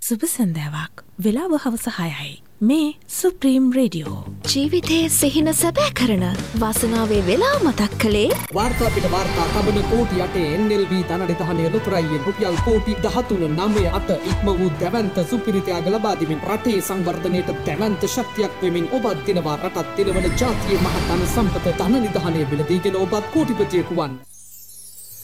සුබ සන්ධ්‍යාවක්. වෙලාව හවස 6යි. මේ සුප්‍රීම් රේඩියෝ. ජීවිතයේ සිහින සැබෑ කරන වාසනාවේ වෙලාව මතක් කළේ වාර්තා පිට වාර්තා තබන කෝටි 8 NLB ධනනිධානයේ ලොතරැයියෙන් රුපියල් කෝටි 13.98 ඉක්ම වූ දැවැන්ත සුපිරිතයාග ලබා දෙමින් රටේ සංවර්ධනයට දැවැන්ත ශක්තියක් වෙමින් ඔබත් දිනවා රටත් දිනවන ජාතියේ මහත් ධන සම්පත ධනනිධානයේ මිලදීගෙන ඔබත් කෝටිපතියෙකු වන්න.